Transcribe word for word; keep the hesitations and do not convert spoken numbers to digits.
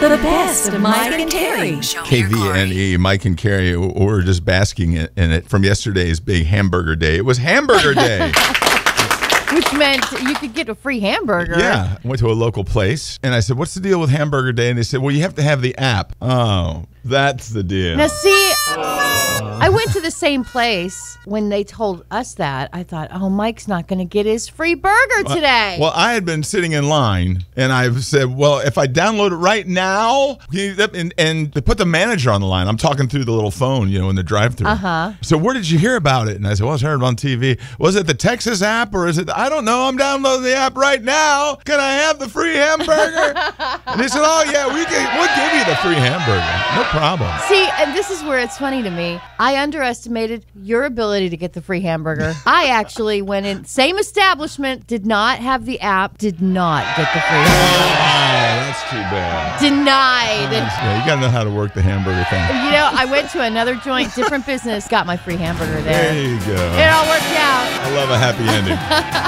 for the best of Mike and Carrie. K V N E, Mike and Carrie, were just basking in it from yesterday's big hamburger day. It was hamburger day. Which meant you could get a free hamburger. Yeah. I went to a local place, and I said, what's the deal with hamburger day? And they said, well, you have to have the app. Oh, that's the deal. Now, see, I went to the same place when they told us that. I thought, oh, Mike's not going to get his free burger today. Well, I had been sitting in line, and I said, well, if I download it right now, and, and they put the manager on the line. I'm talking through the little phone, you know, in the drive-thru. Uh-huh. So where did you hear about it? And I said, well, I heard it on T V. Was it the Texas app, or is it, I don't know, I'm downloading the app right now. Can I have the free hamburger? And they said, oh, yeah, we can, we'll give you the free hamburger. No problem. See, and this is where it's funny to me. I underestimated your ability to get the free hamburger. I actually went in, same establishment, did not have the app, did not get the free hamburger. Oh, that's too bad. Denied. Yeah, you got to know how to work the hamburger thing. You know, I went to another joint, different business, got my free hamburger there. There you go. It all worked out. I love a happy ending.